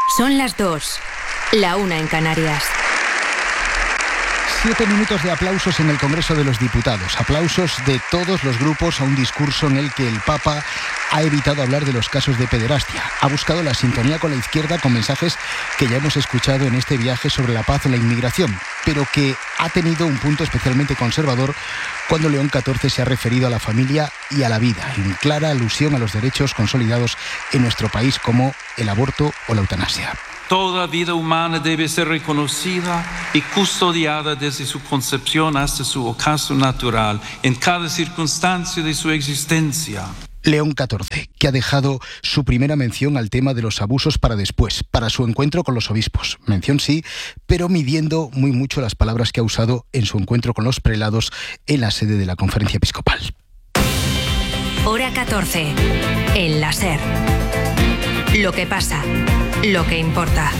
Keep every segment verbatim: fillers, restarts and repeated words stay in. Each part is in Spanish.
Son las dos, la una en Canarias. Siete minutos de aplausos en el Congreso de los Diputados. Aplausos de todos los grupos a un discurso en el que el Papa ha evitado hablar de los casos de pederastia. Ha buscado la sintonía con la izquierda con mensajes que ya hemos escuchado en este viaje sobre la paz o la inmigración, pero que ha tenido un punto especialmente conservador cuando León catorce se ha referido a la familia y a la vida, en clara alusión a los derechos consolidados en nuestro país como el aborto o la eutanasia. Toda vida humana debe ser reconocida y custodiada desde su concepción hasta su ocaso natural, en cada circunstancia de su existencia. León catorce, que ha dejado su primera mención al tema de los abusos para después, para su encuentro con los obispos. Mención sí, pero midiendo muy mucho las palabras que ha usado en su encuentro con los prelados en la sede de la Conferencia Episcopal. Hora catorce, en la SER. Lo que pasa, lo que importa.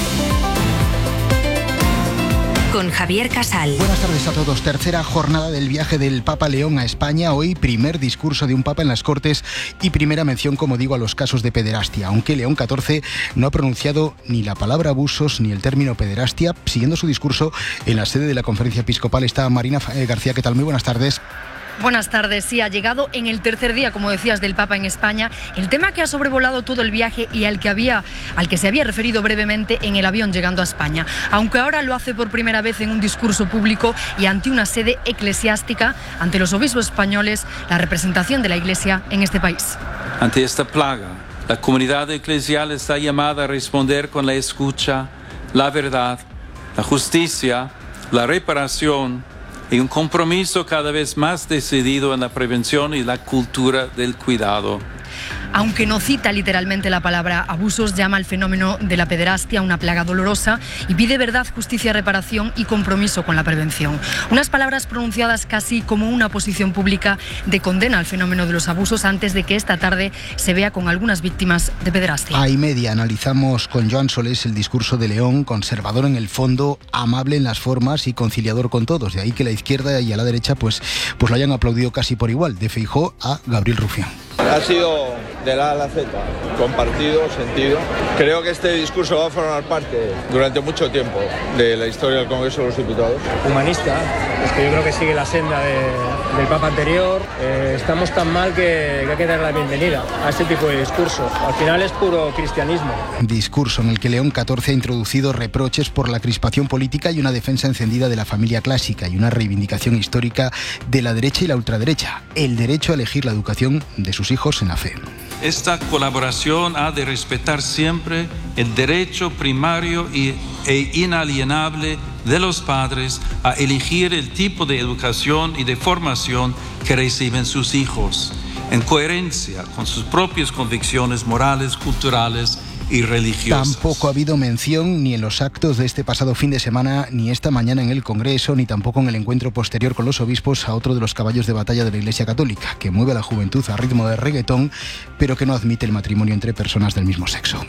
Con Javier Casal. Buenas tardes a todos. Tercera jornada del viaje del Papa León a España. Hoy primer discurso de un Papa en las Cortes y primera mención, como digo, a los casos de pederastia. Aunque León catorce no ha pronunciado ni la palabra abusos ni el término pederastia. Siguiendo su discurso en la sede de la Conferencia Episcopal está Marina García. ¿Qué tal? Muy buenas tardes. Buenas tardes. Sí, ha llegado en el tercer día, como decías, del Papa en España, el tema que ha sobrevolado todo el viaje y al que había, al que se había referido brevemente en el avión llegando a España. Aunque ahora lo hace por primera vez en un discurso público y ante una sede eclesiástica, ante los obispos españoles, la representación de la Iglesia en este país. Ante esta plaga, la comunidad eclesial está llamada a responder con la escucha, la verdad, la justicia, la reparación y un compromiso cada vez más decidido en la prevención y la cultura del cuidado. Aunque no cita literalmente la palabra abusos, llama al fenómeno de la pederastia una plaga dolorosa y pide verdad, justicia, reparación y compromiso con la prevención. Unas palabras pronunciadas casi como una posición pública de condena al fenómeno de los abusos antes de que esta tarde se vea con algunas víctimas de pederastia. A y media analizamos con Joan Solés el discurso de León, conservador en el fondo, amable en las formas y conciliador con todos. De ahí que la izquierda y a la derecha pues, pues lo hayan aplaudido casi por igual, de Feijóo a Gabriel Rufián. Ha sido de la A a la Z, compartido, sentido. Creo que este discurso va a formar parte durante mucho tiempo de la historia del Congreso de los Diputados. Humanista, es que yo creo que sigue la senda de, del Papa anterior. Eh, estamos tan mal que, que hay que dar la bienvenida a este tipo de discurso. Al final es puro cristianismo. Discurso en el que León catorce ha introducido reproches por la crispación política y una defensa encendida de la familia clásica y una reivindicación histórica de la derecha y la ultraderecha, el derecho a elegir la educación de sus hijos en la fe. Esta colaboración ha de respetar siempre el derecho primario y, e inalienable de los padres a elegir el tipo de educación y de formación que reciben sus hijos, en coherencia con sus propias convicciones morales, culturales y religiosas. Tampoco ha habido mención ni en los actos de este pasado fin de semana, ni esta mañana en el Congreso, ni tampoco en el encuentro posterior con los obispos a otro de los caballos de batalla de la Iglesia Católica, que mueve a la juventud a ritmo de reggaetón, pero que no admite el matrimonio entre personas del mismo sexo.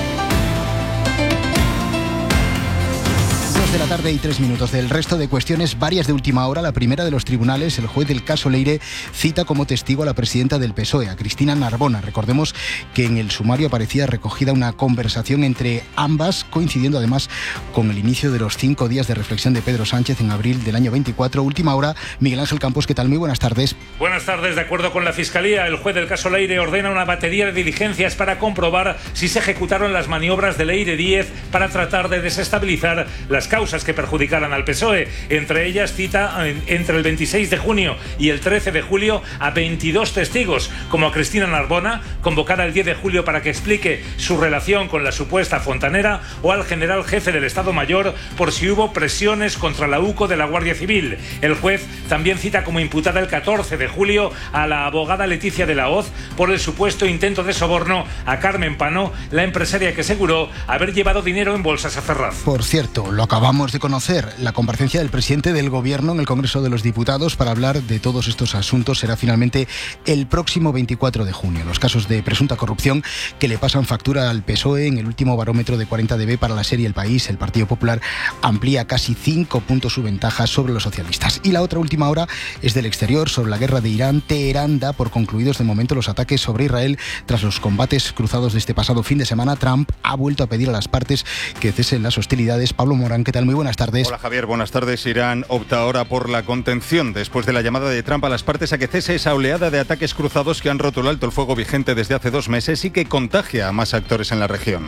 De la tarde y tres minutos. Del resto de cuestiones, varias de última hora. La primera de los tribunales, el juez del caso Leire cita como testigo a la presidenta del P S O E, a Cristina Narbona. Recordemos que en el sumario aparecía recogida una conversación entre ambas, coincidiendo además con el inicio de los cinco días de reflexión de Pedro Sánchez en abril del año veinticuatro. Última hora, Miguel Ángel Campos, ¿qué tal? Muy buenas tardes. Buenas tardes. De acuerdo con la Fiscalía, el juez del caso Leire ordena una batería de diligencias para comprobar si se ejecutaron las maniobras de Leire Díez para tratar de desestabilizar las causas que perjudicaran al P S O E. Entre ellas cita entre el veintiséis de junio y el trece de julio a veintidós testigos, como a Cristina Narbona, convocada el diez de julio para que explique su relación con la supuesta fontanera, o al general jefe del Estado Mayor por si hubo presiones contra la U C O de la Guardia Civil. El juez también cita como imputada el catorce de julio a la abogada Leticia de la Hoz por el supuesto intento de soborno a Carmen Pano, la empresaria que aseguró haber llevado dinero en bolsas a Ferraz. Por cierto, lo acabamos Acabamos de conocer la comparecencia del presidente del Gobierno en el Congreso de los Diputados para hablar de todos estos asuntos. Será finalmente el próximo veinticuatro de junio. Los casos de presunta corrupción que le pasan factura al P S O E. En el último barómetro de cuarenta D B para la serie El País, el Partido Popular amplía casi cinco puntos su ventaja sobre los socialistas. Y la otra última hora es del exterior, sobre la guerra de Irán. Teherán da por concluidos de momento los ataques sobre Israel tras los combates cruzados de este pasado fin de semana. Trump ha vuelto a pedir a las partes que cesen las hostilidades. Pablo Morán, ¿qué tal? Muy buenas tardes. Hola Javier, buenas tardes. Irán opta ahora por la contención después de la llamada de Trump a las partes a que cese esa oleada de ataques cruzados que han roto el alto el fuego vigente desde hace dos meses y que contagia a más actores en la región.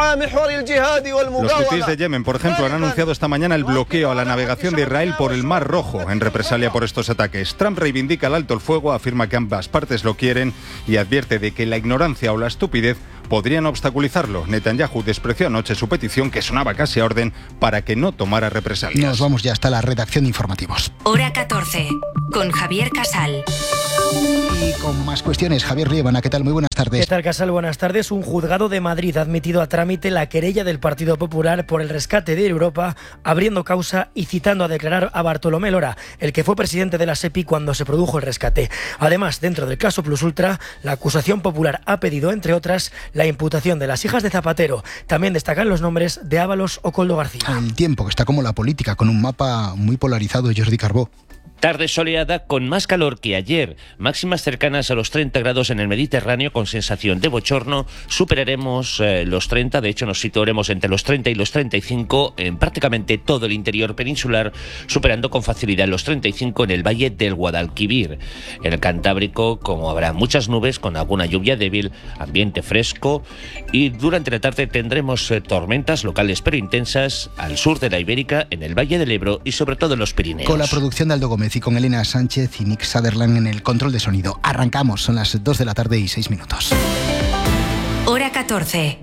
Los hutíes de Yemen, por ejemplo, han anunciado esta mañana el bloqueo a la navegación de Israel por el Mar Rojo en represalia por estos ataques. Trump reivindica el alto el fuego, afirma que ambas partes lo quieren y advierte de que la ignorancia o la estupidez podrían obstaculizarlo. Netanyahu despreció anoche su petición, que sonaba casi a orden, para que no tomara represalias. Nos vamos ya hasta la redacción de informativos. Hora catorce, con Javier Casal. Y con más cuestiones, Javier Riebana, ¿qué tal? Muy buenas tardes. ¿Qué tal, Casal? Buenas tardes. Un juzgado de Madrid ha admitido a trámite la querella del Partido Popular por el rescate de Europa, abriendo causa y citando a declarar a Bartolomé Lora, el que fue presidente de la SEPI cuando se produjo el rescate. Además, dentro del caso Plus Ultra, la acusación popular ha pedido, entre otras, la imputación de las hijas de Zapatero. También destacan los nombres de Ábalos o Koldo García. El tiempo, que está como la política, con un mapa muy polarizado. Jordi Carbó. Tarde soleada con más calor que ayer, máximas cercanas a los treinta grados en el Mediterráneo con sensación de bochorno. Superaremos eh, los treinta, de hecho nos situaremos entre los treinta y los treinta y cinco en prácticamente todo el interior peninsular, superando con facilidad los treinta y cinco en el valle del Guadalquivir. En el Cantábrico, como habrá muchas nubes con alguna lluvia débil, ambiente fresco, y durante la tarde tendremos eh, tormentas locales pero intensas al sur de la Ibérica, en el Valle del Ebro y sobre todo en los Pirineos. Con la producción de Aldo Gómez y con Elena Sánchez y Nick Sutherland en el control de sonido. Arrancamos, son las dos de la tarde y seis minutos. Hora catorce.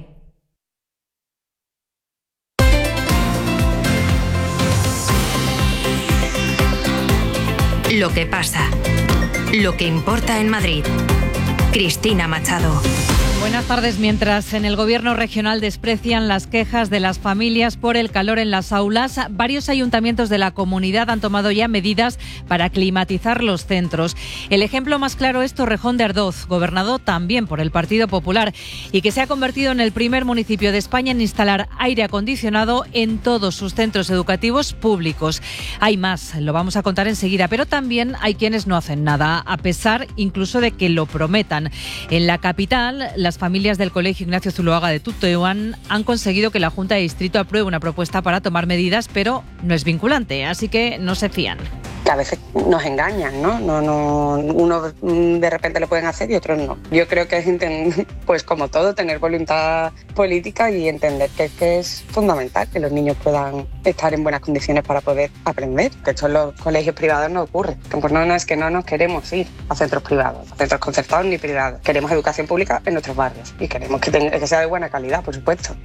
Lo que pasa, lo que importa en Madrid. Cristina Machado. Buenas tardes. Mientras en el Gobierno regional desprecian las quejas de las familias por el calor en las aulas, varios ayuntamientos de la comunidad han tomado ya medidas para climatizar los centros. El ejemplo más claro es Torrejón de Ardoz, gobernado también por el Partido Popular y que se ha convertido en el primer municipio de España en instalar aire acondicionado en todos sus centros educativos públicos. Hay más, lo vamos a contar enseguida, pero también hay quienes no hacen nada, a pesar incluso de que lo prometan. En la capital, las familias del Colegio Ignacio Zuloaga de Tuteuán han conseguido que la Junta de Distrito apruebe una propuesta para tomar medidas, pero no es vinculante, así que no se fían. Que a veces nos engañan, ¿no? No, no, uno de repente lo pueden hacer y otros no. Yo creo que es, pues como todo, tener voluntad política y entender que, que es fundamental que los niños puedan estar en buenas condiciones para poder aprender, que esto en los colegios privados no ocurre. Pues no, no es que no nos queremos ir a centros privados, a centros concertados ni privados. Queremos educación pública en nuestros barrios y queremos que, tenga, que sea de buena calidad, por supuesto.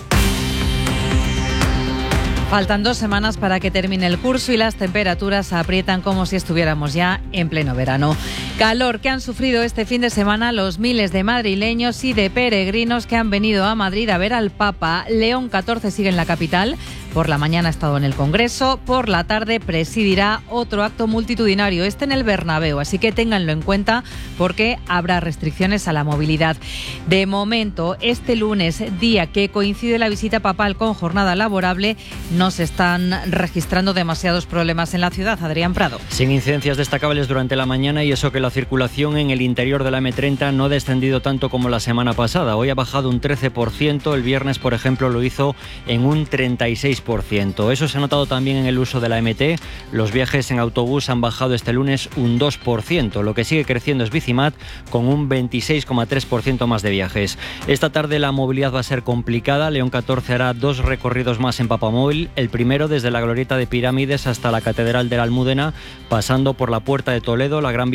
Faltan dos semanas para que termine el curso y las temperaturas aprietan como si estuviéramos ya en pleno verano. Calor que han sufrido este fin de semana los miles de madrileños y de peregrinos que han venido a Madrid a ver al Papa. León catorce sigue en la capital. Por la mañana ha estado en el Congreso, por la tarde presidirá otro acto multitudinario, este en el Bernabéu, así que ténganlo en cuenta porque habrá restricciones a la movilidad. De momento, este lunes, día que coincide la visita papal con jornada laborable, no se están registrando demasiados problemas en la ciudad. Adrián Prado. Sin incidencias destacables durante la mañana y eso que la circulación en el interior de la eme treinta no ha descendido tanto como la semana pasada. Hoy ha bajado un trece por ciento, el viernes, por ejemplo, lo hizo en un treinta y seis por ciento. Eso se ha notado también en el uso de la eme te. Los viajes en autobús han bajado este lunes un dos por ciento. Lo que sigue creciendo es Bicimat, con un veintiséis coma tres por ciento más de viajes. Esta tarde la movilidad va a ser complicada. León catorce hará dos recorridos más en Papamóvil. El primero desde la Glorieta de Pirámides hasta la Catedral de la Almudena, pasando por la Puerta de Toledo, la Gran Vía de San Francisco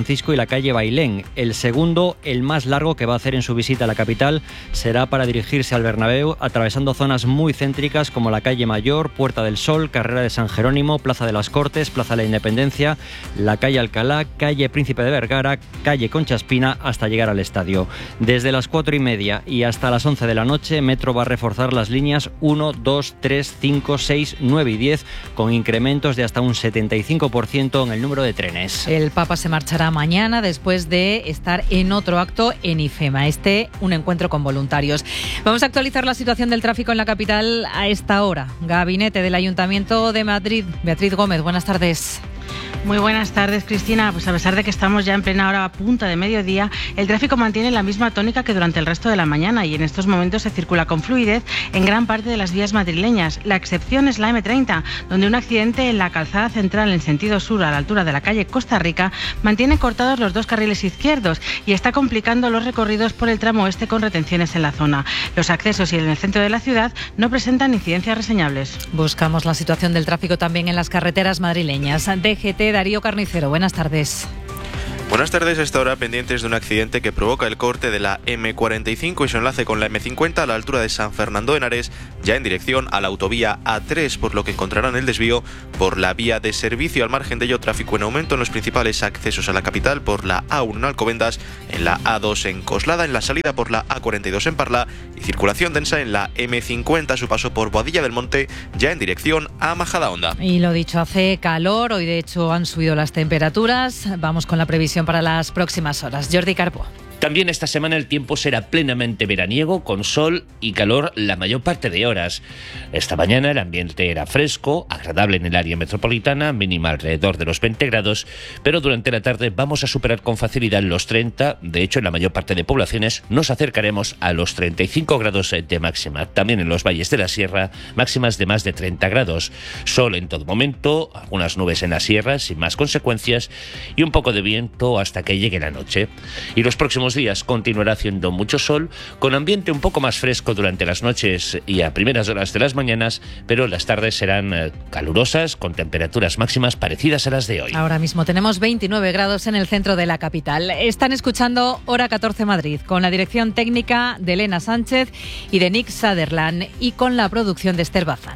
Francisco y la calle Bailén. El segundo, el más largo que va a hacer en su visita a la capital, será para dirigirse al Bernabéu, atravesando zonas muy céntricas como la calle Mayor, Puerta del Sol, Carrera de San Jerónimo, Plaza de las Cortes, Plaza de la Independencia, la calle Alcalá, calle Príncipe de Vergara, calle Concha Espina, hasta llegar al estadio. Desde las cuatro y media y hasta las once de la noche, Metro va a reforzar las líneas uno, dos, tres, cinco, seis, nueve y diez, con incrementos de hasta un setenta y cinco por ciento en el número de trenes. El Papa se marchará mañana después de estar en otro acto en IFEMA, este un encuentro con voluntarios. Vamos a actualizar la situación del tráfico en la capital a esta hora. Gabinete del Ayuntamiento de Madrid. Beatriz Gómez, buenas tardes. Muy buenas tardes, Cristina. Pues a pesar de que estamos ya en plena hora punta de mediodía, el tráfico mantiene la misma tónica que durante el resto de la mañana y en estos momentos se circula con fluidez en gran parte de las vías madrileñas. La excepción es la eme treinta, donde un accidente en la calzada central en sentido sur a la altura de la calle Costa Rica mantiene cortados los dos carriles izquierdos y está complicando los recorridos por el tramo oeste con retenciones en la zona. Los accesos y en el centro de la ciudad no presentan incidencias reseñables. Buscamos la situación del tráfico también en las carreteras madrileñas. D G T, Darío Carnicero, buenas tardes. Buenas tardes, a esta hora pendientes de un accidente que provoca el corte de la eme cuarenta y cinco y su enlace con la eme cincuenta a la altura de San Fernando de Henares, ya en dirección a la autovía A tres, por lo que encontrarán el desvío por la vía de servicio. Al margen de ello, tráfico en aumento en los principales accesos a la capital por la A uno en Alcobendas, en la A dos en Coslada, en la salida por la A cuarenta y dos en Parla y circulación densa en la eme cincuenta a su paso por Boadilla del Monte, ya en dirección a Majadahonda. Y lo dicho, hace calor, hoy de hecho han subido las temperaturas. Vamos con la previsión para las próximas horas. Jordi Carpo. También esta semana el tiempo será plenamente veraniego, con sol y calor la mayor parte de horas. Esta mañana el ambiente era fresco, agradable en el área metropolitana, mínima alrededor de los veinte grados, pero durante la tarde vamos a superar con facilidad los treinta. De hecho, en la mayor parte de poblaciones nos acercaremos a los treinta y cinco grados de máxima. También en los valles de la sierra, máximas de más de treinta grados. Sol en todo momento, algunas nubes en la sierra sin más consecuencias y un poco de viento hasta que llegue la noche. Y los próximos días continuará haciendo mucho sol, con ambiente un poco más fresco durante las noches y a primeras horas de las mañanas, pero las tardes serán calurosas, con temperaturas máximas parecidas a las de hoy. Ahora mismo tenemos veintinueve grados en el centro de la capital. Están escuchando Hora catorce Madrid, con la dirección técnica de Elena Sánchez y de Nick Sutherland, y con la producción de Esther Bazán.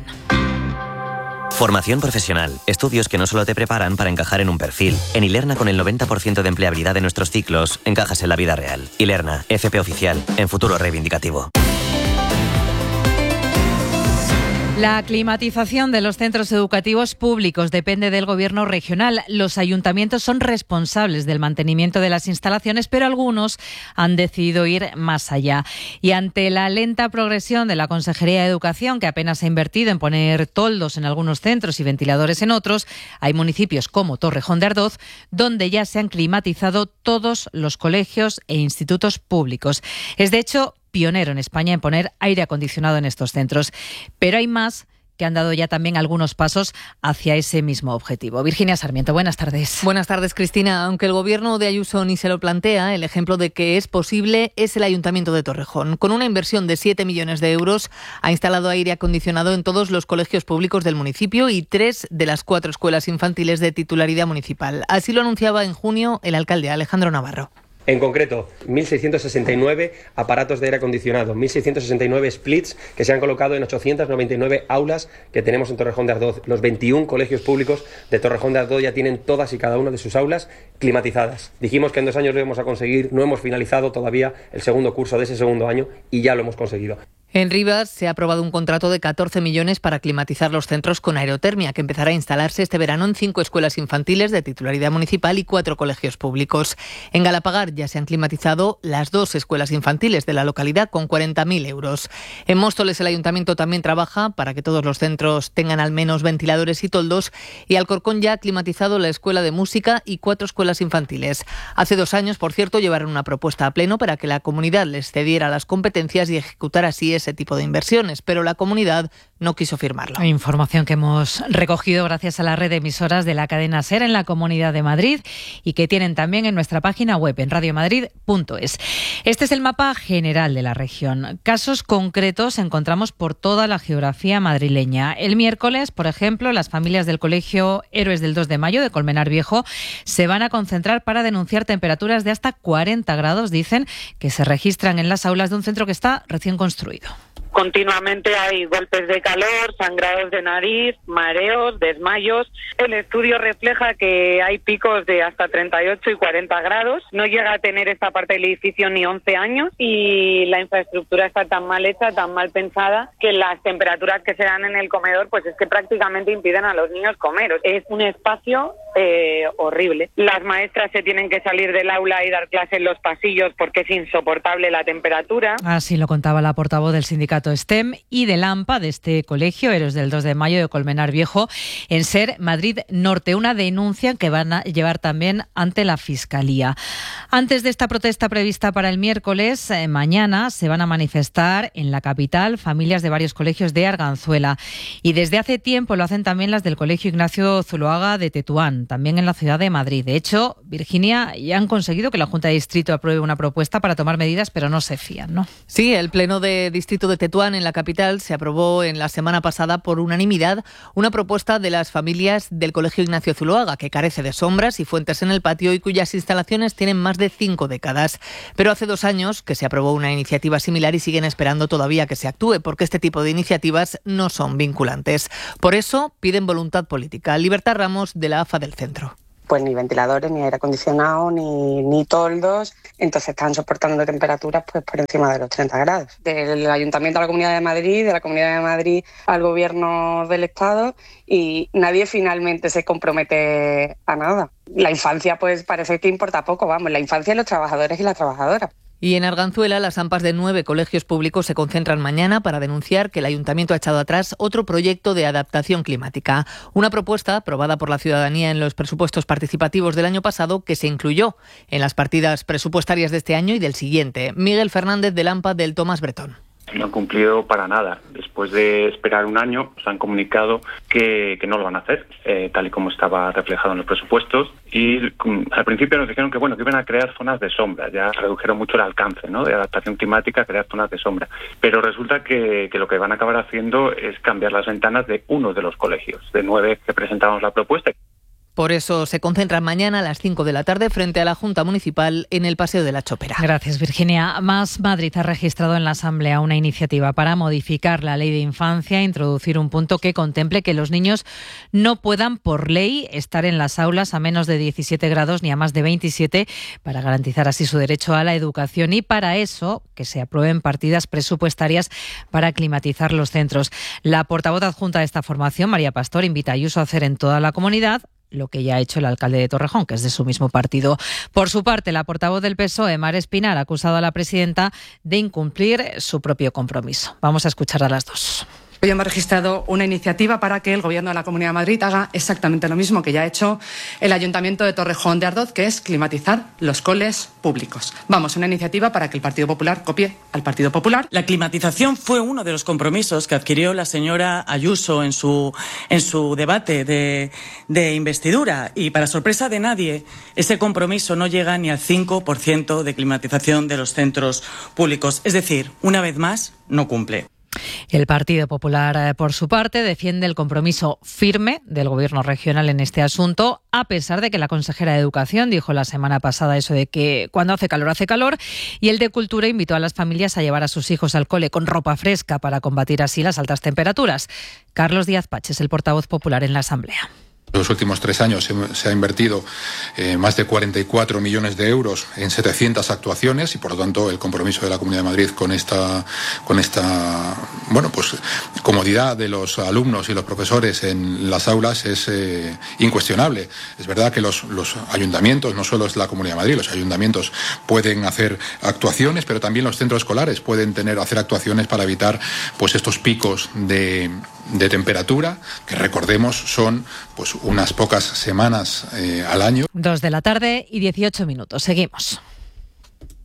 Formación profesional. Estudios que no solo te preparan para encajar en un perfil. En Ilerna, con el noventa por ciento de empleabilidad de nuestros ciclos, encajas en la vida real. Ilerna, F P oficial, en futuro reivindicativo. La climatización de los centros educativos públicos depende del gobierno regional. Los ayuntamientos son responsables del mantenimiento de las instalaciones, pero algunos han decidido ir más allá. Y ante la lenta progresión de la Consejería de Educación, que apenas ha invertido en poner toldos en algunos centros y ventiladores en otros, hay municipios como Torrejón de Ardoz, donde ya se han climatizado todos los colegios e institutos públicos. Es de hecho pionero en España en poner aire acondicionado en estos centros. Pero hay más que han dado ya también algunos pasos hacia ese mismo objetivo. Virginia Sarmiento, buenas tardes. Buenas tardes, Cristina. Aunque el gobierno de Ayuso ni se lo plantea, el ejemplo de que es posible es el Ayuntamiento de Torrejón. Con una inversión de siete millones de euros, ha instalado aire acondicionado en todos los colegios públicos del municipio y tres de las cuatro escuelas infantiles de titularidad municipal. Así lo anunciaba en junio el alcalde Alejandro Navarro. En concreto, mil seiscientos sesenta y nueve aparatos de aire acondicionado, mil seiscientos sesenta y nueve splits que se han colocado en ochocientas noventa y nueve aulas que tenemos en Torrejón de Ardoz. Los veintiún colegios públicos de Torrejón de Ardoz ya tienen todas y cada una de sus aulas climatizadas. Dijimos que en dos años lo íbamos a conseguir, no hemos finalizado todavía el segundo curso de ese segundo año y ya lo hemos conseguido. En Rivas se ha aprobado un contrato de catorce millones para climatizar los centros con aerotermia, que empezará a instalarse este verano en cinco escuelas infantiles de titularidad municipal y cuatro colegios públicos. En Galapagar ya se han climatizado las dos escuelas infantiles de la localidad con cuarenta mil euros. En Móstoles el ayuntamiento también trabaja para que todos los centros tengan al menos ventiladores y toldos, y Alcorcón ya ha climatizado la escuela de música y cuatro escuelas infantiles. Hace dos años, por cierto, llevaron una propuesta a pleno para que la comunidad les cediera las competencias y ejecutara así ese ese tipo de inversiones, pero la comunidad no quiso firmarlo. Información que hemos recogido gracias a la red de emisoras de la cadena SER en la Comunidad de Madrid y que tienen también en nuestra página web en radiomadrid punto es. Este es el mapa general de la región. Casos concretos encontramos por toda la geografía madrileña. El miércoles, por ejemplo, las familias del Colegio Héroes del dos de mayo de Colmenar Viejo se van a concentrar para denunciar temperaturas de hasta cuarenta grados, dicen, que se registran en las aulas de un centro que está recién construido. Continuamente hay golpes de calor, sangrados de nariz, mareos, desmayos. El estudio refleja que hay picos de hasta treinta y ocho y cuarenta grados. No llega a tener esta parte del edificio ni once años y la infraestructura está tan mal hecha, tan mal pensada, que las temperaturas que se dan en el comedor pues es que prácticamente impiden a los niños comer. Es un espacio eh, horrible. Las maestras se tienen que salir del aula y dar clase en los pasillos porque es insoportable la temperatura. Así lo contaba la portavoz del sindicato STEM y del AMPA de este colegio, Héroes del dos de mayo de Colmenar Viejo, en SER Madrid Norte, una denuncia que van a llevar también ante la Fiscalía. Antes de esta protesta prevista para el miércoles, eh, mañana se van a manifestar en la capital familias de varios colegios de Arganzuela y desde hace tiempo lo hacen también las del Colegio Ignacio Zuloaga de Tetuán, también en la ciudad de Madrid. De hecho, Virginia, ya han conseguido que la Junta de Distrito apruebe una propuesta para tomar medidas, pero no se fían, ¿no? Sí, el Pleno de Distrito de Tetuán en la capital se aprobó en la semana pasada por unanimidad una propuesta de las familias del Colegio Ignacio Zuloaga, que carece de sombras y fuentes en el patio y cuyas instalaciones tienen más de cinco décadas. Pero hace dos años que se aprobó una iniciativa similar y siguen esperando todavía que se actúe, porque este tipo de iniciativas no son vinculantes. Por eso piden voluntad política. Libertad Ramos, de la A F A del Centro. Pues ni ventiladores, ni aire acondicionado, ni, ni toldos, entonces están soportando temperaturas pues por encima de los treinta grados. Del Ayuntamiento a la Comunidad de Madrid, de la Comunidad de Madrid al Gobierno del Estado, y nadie finalmente se compromete a nada. La infancia pues parece que importa poco, vamos, la infancia de los trabajadores y las trabajadoras. Y en Arganzuela, las AMPAs de nueve colegios públicos se concentran mañana para denunciar que el Ayuntamiento ha echado atrás otro proyecto de adaptación climática. Una propuesta aprobada por la ciudadanía en los presupuestos participativos del año pasado que se incluyó en las partidas presupuestarias de este año y del siguiente. Miguel Fernández, del AMPA del Tomás Bretón. No han cumplido para nada. Después de esperar un año, nos han comunicado que, que no lo van a hacer, eh, tal y como estaba reflejado en los presupuestos. Y um, al principio nos dijeron que bueno que iban a crear zonas de sombra. Ya redujeron mucho el alcance, ¿no?, de adaptación climática, crear zonas de sombra. Pero resulta que, que lo que van a acabar haciendo es cambiar las ventanas de uno de los colegios, de nueve que presentamos la propuesta. Por eso se concentran mañana a las cinco de la tarde frente a la Junta Municipal en el Paseo de la Chopera. Gracias, Virginia. Más Madrid ha registrado en la Asamblea una iniciativa para modificar la Ley de Infancia e introducir un punto que contemple que los niños no puedan, por ley, estar en las aulas a menos de diecisiete grados ni a más de veintisiete para garantizar así su derecho a la educación y para eso que se aprueben partidas presupuestarias para climatizar los centros. La portavoz adjunta de esta formación, María Pastor, invita a Ayuso a hacer en toda la comunidad lo que ya ha hecho el alcalde de Torrejón, que es de su mismo partido. Por su parte, la portavoz del P S O E, Mar Espinar, ha acusado a la presidenta de incumplir su propio compromiso. Vamos a escuchar a las dos. Hoy hemos registrado una iniciativa para que el Gobierno de la Comunidad de Madrid haga exactamente lo mismo que ya ha hecho el Ayuntamiento de Torrejón de Ardoz, que es climatizar los coles públicos. Vamos, una iniciativa para que el Partido Popular copie al Partido Popular. La climatización fue uno de los compromisos que adquirió la señora Ayuso en su, en su debate de, de investidura y, para sorpresa de nadie, ese compromiso no llega ni al cinco por ciento de climatización de los centros públicos. Es decir, una vez más, no cumple. El Partido Popular, por su parte, defiende el compromiso firme del Gobierno regional en este asunto, a pesar de que la consejera de Educación dijo la semana pasada eso de que cuando hace calor, hace calor, y el de Cultura invitó a las familias a llevar a sus hijos al cole con ropa fresca para combatir así las altas temperaturas. Carlos Díaz Paches, el portavoz popular en la Asamblea. En los últimos tres años se ha invertido eh, más de cuarenta y cuatro millones de euros en setecientas actuaciones y, por lo tanto, el compromiso de la Comunidad de Madrid con esta, con esta bueno, pues, comodidad de los alumnos y los profesores en las aulas es eh, incuestionable. Es verdad que los, los ayuntamientos, no solo es la Comunidad de Madrid, los ayuntamientos pueden hacer actuaciones, pero también los centros escolares pueden tener hacer actuaciones para evitar pues, estos picos de, de temperatura, que recordemos son pues unas pocas semanas eh, al año. Dos de la tarde y dieciocho minutos. Seguimos.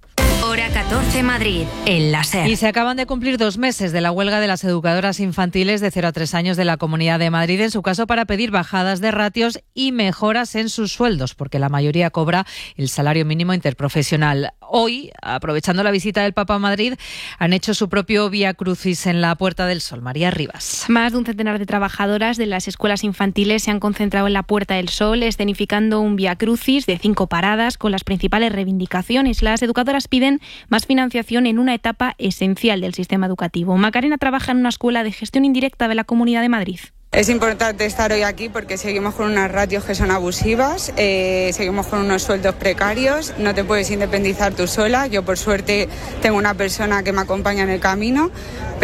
Hora catorce Madrid, en la SER. Y se acaban de cumplir dos meses de la huelga de las educadoras infantiles de cero a tres años de la Comunidad de Madrid, en su caso para pedir bajadas de ratios y mejoras en sus sueldos, porque la mayoría cobra el salario mínimo interprofesional. Hoy, aprovechando la visita del Papa a Madrid, han hecho su propio Vía Crucis en la Puerta del Sol. María Rivas. Más de un centenar de trabajadoras de las escuelas infantiles se han concentrado en la Puerta del Sol, escenificando un Vía Crucis de cinco paradas con las principales reivindicaciones. Las educadoras piden más financiación en una etapa esencial del sistema educativo. Macarena trabaja en una escuela de gestión indirecta de la Comunidad de Madrid. Es importante estar hoy aquí porque seguimos con unas ratios que son abusivas, eh, seguimos con unos sueldos precarios, no te puedes independizar tú sola. Yo por suerte tengo una persona que me acompaña en el camino,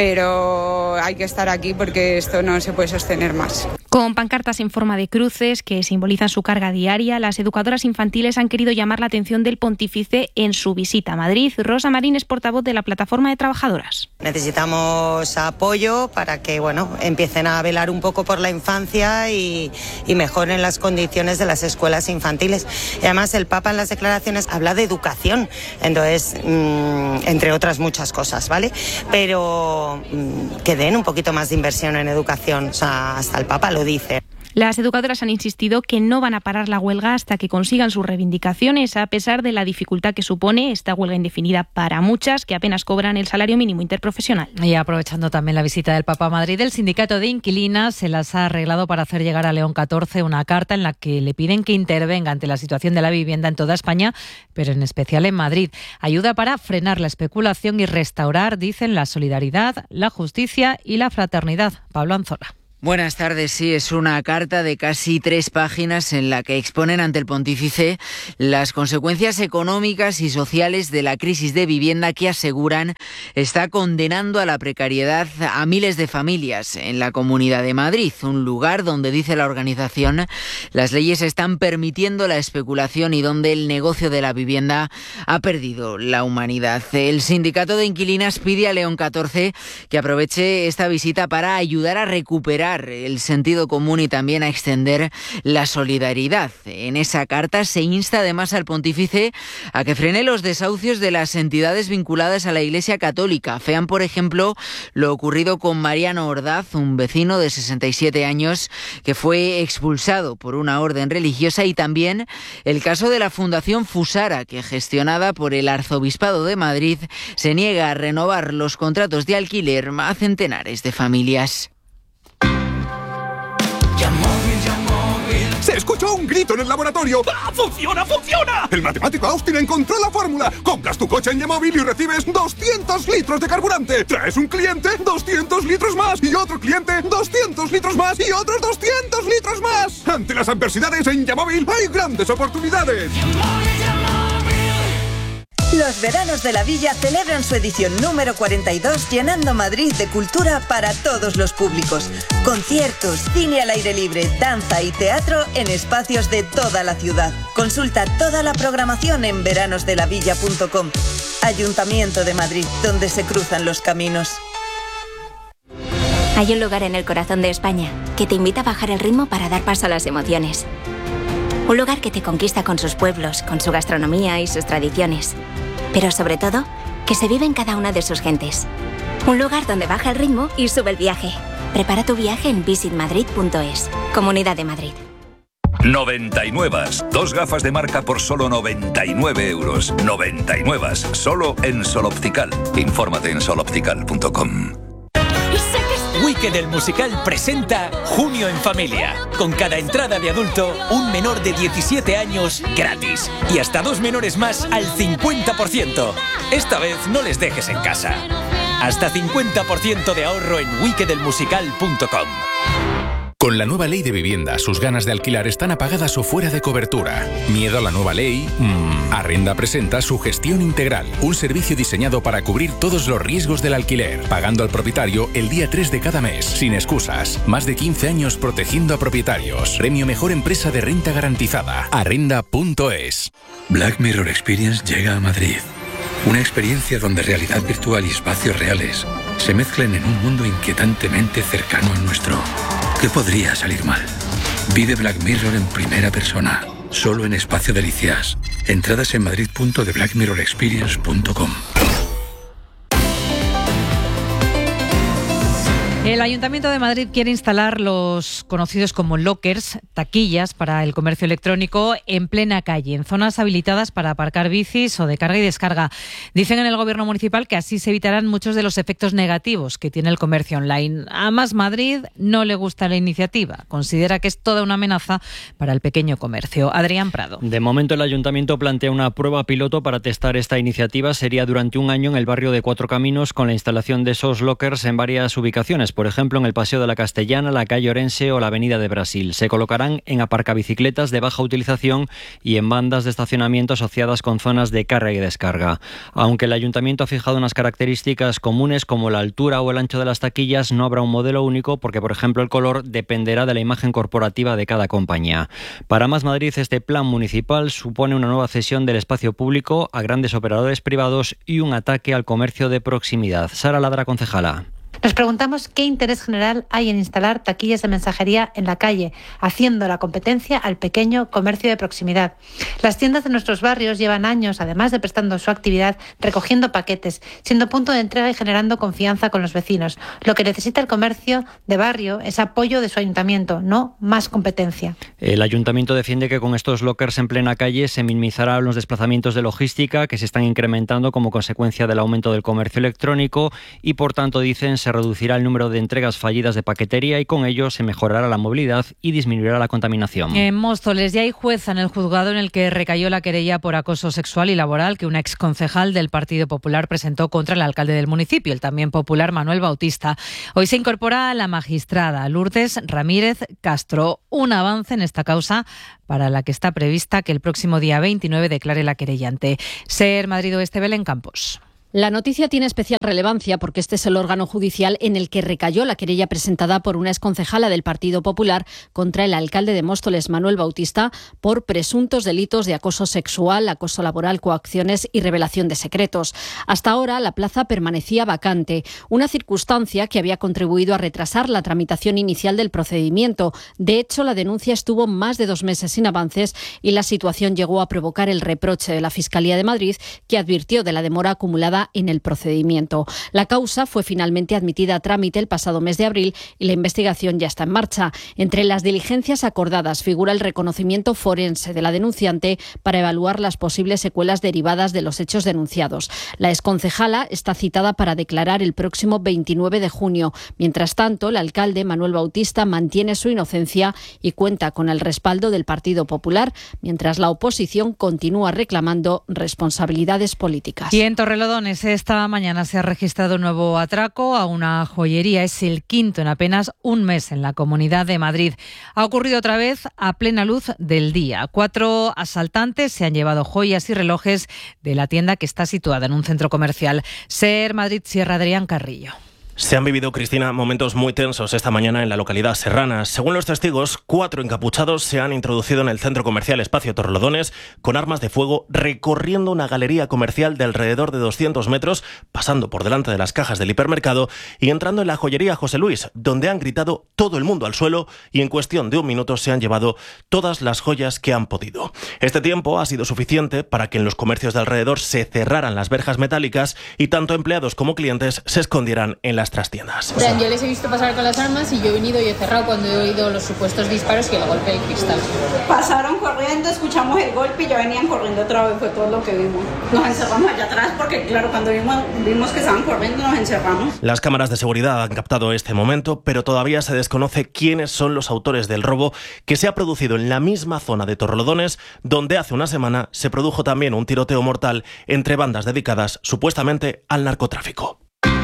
pero hay que estar aquí porque esto no se puede sostener más. Con pancartas en forma de cruces que simbolizan su carga diaria, las educadoras infantiles han querido llamar la atención del pontífice en su visita a Madrid. Rosa Marín es portavoz de la Plataforma de Trabajadoras. Necesitamos apoyo para que bueno, empiecen a velar un poco por la infancia y, y mejoren las condiciones de las escuelas infantiles. Y además el Papa en las declaraciones habla de educación, entonces, mmm, entre otras muchas cosas, ¿vale? Pero mmm, que den un poquito más de inversión en educación, o sea, hasta el Papa lo dice. Las educadoras han insistido que no van a parar la huelga hasta que consigan sus reivindicaciones, a pesar de la dificultad que supone esta huelga indefinida para muchas que apenas cobran el salario mínimo interprofesional. Y aprovechando también la visita del Papa a Madrid, el sindicato de inquilinas se las ha arreglado para hacer llegar a León catorce una carta en la que le piden que intervenga ante la situación de la vivienda en toda España, pero en especial en Madrid. Ayuda para frenar la especulación y restaurar, dicen, la solidaridad, la justicia y la fraternidad. Pablo Anzola. Buenas tardes. Sí, es una carta de casi tres páginas en la que exponen ante el pontífice las consecuencias económicas y sociales de la crisis de vivienda que aseguran está condenando a la precariedad a miles de familias en la Comunidad de Madrid, un lugar donde, dice la organización, las leyes están permitiendo la especulación y donde el negocio de la vivienda ha perdido la humanidad. El sindicato de inquilinas pide a León catorce que aproveche esta visita para ayudar a recuperar el sentido común y también a extender la solidaridad. En esa carta se insta además al pontífice a que frene los desahucios de las entidades vinculadas a la Iglesia Católica. Fean, por ejemplo, lo ocurrido con Mariano Ordaz, un vecino de sesenta y siete años que fue expulsado por una orden religiosa, y también el caso de la Fundación Fusara, que, gestionada por el Arzobispado de Madrid, se niega a renovar los contratos de alquiler a centenares de familias. Se escuchó un grito en el laboratorio. ¡Ah, funciona, funciona! El matemático Austin encontró la fórmula. Compras tu coche en Yamóvil y recibes doscientos litros de carburante. Traes un cliente, doscientos litros más. Y otro cliente, doscientos litros más. Y otros doscientos litros más. Ante las adversidades, en Yamóvil hay grandes oportunidades. Los veranos de la Villa celebran su edición número cuarenta y dos, llenando Madrid de cultura para todos los públicos. Conciertos, cine al aire libre, danza y teatro en espacios de toda la ciudad. Consulta toda la programación en veranos de la villa punto com. Ayuntamiento de Madrid, donde se cruzan los caminos. Hay un lugar en el corazón de España que te invita a bajar el ritmo para dar paso a las emociones. Un lugar que te conquista con sus pueblos, con su gastronomía y sus tradiciones. Pero sobre todo, que se vive en cada una de sus gentes. Un lugar donde baja el ritmo y sube el viaje. Prepara tu viaje en visit madrid punto es. Comunidad de Madrid. noventa y nueve. Dos gafas de marca por solo noventa y nueve euros. noventa y nueve. Solo en Sol Optical. Infórmate en sol optical punto com. Wicked el musical presenta Junio en Familia. Con cada entrada de adulto, un menor de diecisiete años gratis. Y hasta dos menores más al cincuenta por ciento. Esta vez no les dejes en casa. Hasta cincuenta por ciento de ahorro en wicked el musical punto com. Con la nueva ley de vivienda, sus ganas de alquilar están apagadas o fuera de cobertura. ¿Miedo a la nueva ley? Mm. Arrenda presenta su gestión integral, un servicio diseñado para cubrir todos los riesgos del alquiler, pagando al propietario el día tres de cada mes, sin excusas. Más de quince años protegiendo a propietarios. Premio Mejor Empresa de Renta Garantizada. Arrenda punto es. Black Mirror Experience llega a Madrid. Una experiencia donde realidad virtual y espacios reales se mezclan en un mundo inquietantemente cercano al nuestro. ¿Qué podría salir mal? Vive Black Mirror en primera persona. solo en Espacio Delicias. Entradas en madrid punto the black mirror experience punto com. El Ayuntamiento de Madrid quiere instalar los conocidos como lockers, taquillas para el comercio electrónico en plena calle, en zonas habilitadas para aparcar bicis o de carga y descarga. Dicen en el Gobierno municipal que así se evitarán muchos de los efectos negativos que tiene el comercio online. A Más Madrid no le gusta la iniciativa. Considera que es toda una amenaza para el pequeño comercio. Adrián Prado. De momento el Ayuntamiento plantea una prueba piloto para testar esta iniciativa. Sería durante un año en el barrio de Cuatro Caminos con la instalación de esos lockers en varias ubicaciones. Por ejemplo, en el Paseo de la Castellana, la calle Orense o la Avenida de Brasil. Se colocarán en aparcabicicletas de baja utilización y en bandas de estacionamiento asociadas con zonas de carga y descarga. Aunque el Ayuntamiento ha fijado unas características comunes como la altura o el ancho de las taquillas, no habrá un modelo único porque, por ejemplo, el color dependerá de la imagen corporativa de cada compañía. Para Más Madrid, este plan municipal supone una nueva cesión del espacio público a grandes operadores privados y un ataque al comercio de proximidad. Sara Ladra, concejala. Nos preguntamos qué interés general hay en instalar taquillas de mensajería en la calle, haciendo la competencia al pequeño comercio de proximidad. Las tiendas de nuestros barrios llevan años, además de prestando su actividad, recogiendo paquetes, siendo punto de entrega y generando confianza con los vecinos. Lo que necesita el comercio de barrio es apoyo de su ayuntamiento, no más competencia. El ayuntamiento defiende que con estos lockers en plena calle se minimizarán los desplazamientos de logística que se están incrementando como consecuencia del aumento del comercio electrónico y, por tanto, dicen, se reducirá el número de entregas fallidas de paquetería y con ello se mejorará la movilidad y disminuirá la contaminación. En Móstoles ya hay jueza en el juzgado en el que recayó la querella por acoso sexual y laboral que una exconcejal del Partido Popular presentó contra el alcalde del municipio, el también popular Manuel Bautista. Hoy se incorpora la magistrada Lourdes Ramírez Castro. Un avance en esta causa para la que está prevista que el próximo día veintinueve declare la querellante. Ser Madrid Oeste, Belén Campos. La noticia tiene especial relevancia porque este es el órgano judicial en el que recayó la querella presentada por una exconcejala del Partido Popular contra el alcalde de Móstoles, Manuel Bautista, por presuntos delitos de acoso sexual, acoso laboral, coacciones y revelación de secretos. Hasta ahora la plaza permanecía vacante, una circunstancia que había contribuido a retrasar la tramitación inicial del procedimiento. De hecho, la denuncia estuvo más de dos meses sin avances y la situación llegó a provocar el reproche de la Fiscalía de Madrid, que advirtió de la demora acumulada en el procedimiento. La causa fue finalmente admitida a trámite el pasado mes de abril y la investigación ya está en marcha. Entre las diligencias acordadas figura el reconocimiento forense de la denunciante para evaluar las posibles secuelas derivadas de los hechos denunciados. La exconcejala está citada para declarar el próximo veintinueve de junio. Mientras tanto, el alcalde Manuel Bautista mantiene su inocencia y cuenta con el respaldo del Partido Popular, mientras la oposición continúa reclamando responsabilidades políticas. Y en Torrelodones esta mañana se ha registrado un nuevo atraco a una joyería. Es el quinto en apenas un mes en la Comunidad de Madrid. Ha ocurrido otra vez a plena luz del día. Cuatro asaltantes se han llevado joyas y relojes de la tienda que está situada en un centro comercial. Ser Madrid Sierra, Adrián Carrillo. Se han vivido, Cristina, momentos muy tensos esta mañana en la localidad serrana. Según los testigos, cuatro encapuchados se han introducido en el centro comercial Espacio Torrelodones con armas de fuego, recorriendo una galería comercial de alrededor de doscientos metros, pasando por delante de las cajas del hipermercado y entrando en la joyería José Luis, donde han gritado todo el mundo al suelo y en cuestión de un minuto se han llevado todas las joyas que han podido. Este tiempo ha sido suficiente para que en los comercios de alrededor se cerraran las verjas metálicas y tanto empleados como clientes se escondieran en las trastiendas. O sea, yo les he visto pasar con las armas y yo he venido y he cerrado cuando he oído los supuestos disparos y el golpe del cristal. Pasaron corriendo, escuchamos el golpe y ya venían corriendo otra vez, fue todo lo que vimos. Nos encerramos allá atrás porque, claro, cuando vimos, vimos que estaban corriendo nos encerramos. Las cámaras de seguridad han captado este momento, pero todavía se desconoce quiénes son los autores del robo que se ha producido en la misma zona de Torrelodones, donde hace una semana se produjo también un tiroteo mortal entre bandas dedicadas supuestamente al narcotráfico.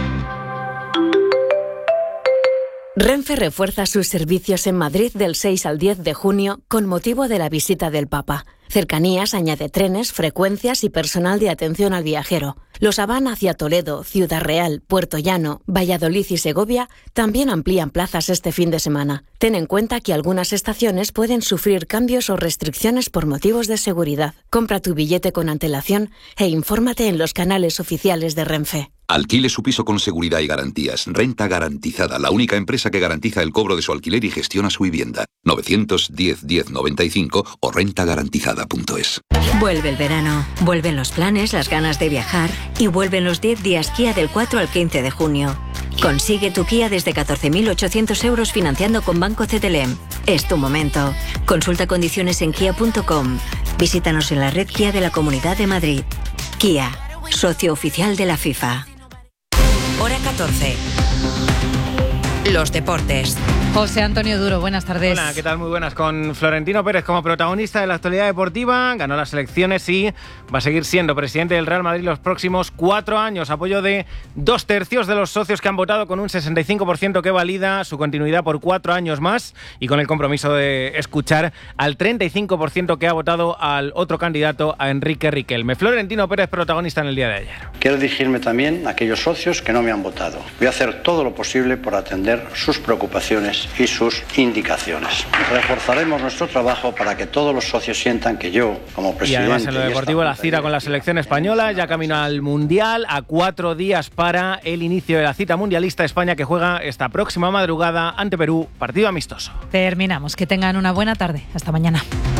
Renfe refuerza sus servicios en Madrid del seis al diez de junio con motivo de la visita del Papa. Cercanías añade trenes, frecuencias y personal de atención al viajero. Los Habana hacia Toledo, Ciudad Real, Puerto Llano, Valladolid y Segovia también amplían plazas este fin de semana. Ten en cuenta que algunas estaciones pueden sufrir cambios o restricciones por motivos de seguridad. Compra tu billete con antelación e infórmate en los canales oficiales de Renfe. Alquile su piso con seguridad y garantías. Renta Garantizada, la única empresa que garantiza el cobro de su alquiler y gestiona su vivienda. novecientos diez diez noventa y cinco o renta garantizada punto es. Vuelve el verano, vuelven los planes, las ganas de viajar y vuelven los diez días Kia del cuatro al quince de junio. Consigue tu Kia desde catorce mil ochocientos euros financiando con Banco C T L M. Es tu momento. Consulta condiciones en kia punto com. Visítanos en la red Kia de la Comunidad de Madrid. Kia, socio oficial de la FIFA. Hora catorce. Los deportes. José Antonio Duro, buenas tardes. Hola, ¿qué tal? Muy buenas. Con Florentino Pérez como protagonista de la actualidad deportiva, ganó las elecciones y va a seguir siendo presidente del Real Madrid los próximos cuatro años. Apoyo de dos tercios de los socios que han votado, con un sesenta y cinco por ciento que valida su continuidad por cuatro años más, y con el compromiso de escuchar al treinta y cinco por ciento que ha votado al otro candidato, a Enrique Riquelme. Florentino Pérez, protagonista en el día de ayer. Quiero dirigirme también a aquellos socios que no me han votado. Voy a hacer todo lo posible por atender sus preocupaciones y sus indicaciones. Reforzaremos nuestro trabajo para que todos los socios sientan que yo, como presidente... Y además en lo deportivo, la cita con la selección española, ya camino al Mundial, a cuatro días para el inicio de la cita mundialista. España que juega esta próxima madrugada ante Perú, partido amistoso. Terminamos. Que tengan una buena tarde. Hasta mañana.